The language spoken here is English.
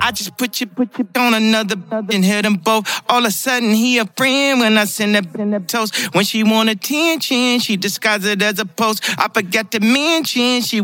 I just put you on another and hit them both. All of a sudden, he a friend when I send that toast. When she want attention, she disguise it as a post. I forgot to mention she